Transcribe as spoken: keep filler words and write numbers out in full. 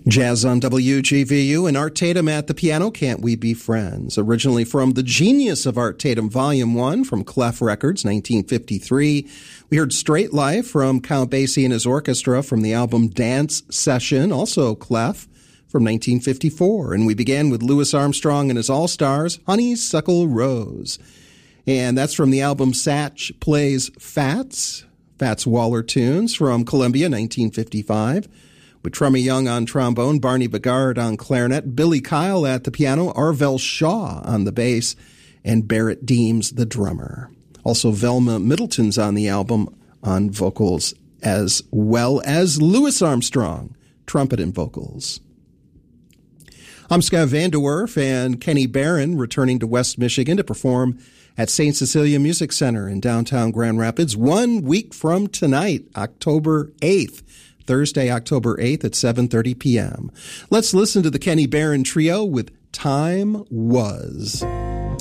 Jazz on W G V U and Art Tatum at the piano, Can't We Be Friends? Originally from The Genius of Art Tatum, Volume one from Clef Records, nineteen fifty-three. We heard Straight Life from Count Basie and his orchestra from the album Dance Session, also Clef, from nineteen fifty-four. And we began with Louis Armstrong and his All-Stars, Honeysuckle Rose. And that's from the album Satch Plays Fats, Fats Waller Tunes from Columbia, nineteen fifty-five. With Trummy Young on trombone, Barney Bigard on clarinet, Billy Kyle at the piano, Arvell Shaw on the bass, and Barrett Deems the drummer. Also, Velma Middleton's on the album on vocals, as well as Louis Armstrong, trumpet and vocals. I'm Scott Vanderwerf, and Kenny Barron returning to West Michigan to perform at Saint Cecilia Music Center in downtown Grand Rapids one week from tonight, October eighth. Thursday, October eighth at seven thirty p.m. Let's listen to the Kenny Barron Trio with Time Was.